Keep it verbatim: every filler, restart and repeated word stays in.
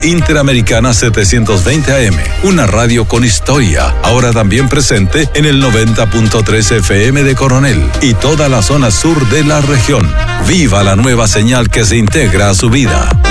Interamericana setecientos veinte A M, una radio con historia, ahora también presente en el noventa punto tres F M de Coronel y toda la zona sur de la región. Viva la nueva señal que se integra a su vida.